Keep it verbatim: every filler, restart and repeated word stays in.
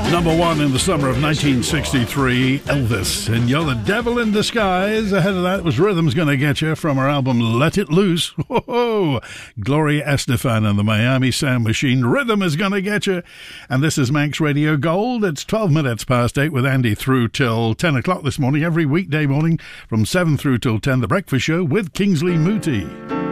Number one in the summer of nineteen sixty-three, Elvis, and You're the Devil in Disguise. Ahead of that was Rhythm's Gonna Get You from her album Let It Loose. Whoa! Gloria Estefan and the Miami Sound Machine, Rhythm is Gonna Get You. And this is Manx Radio Gold. It's twelve minutes past eight with Andy through till ten o'clock this morning, every weekday morning from seven through till ten, The Breakfast Show with Kingsley Moody.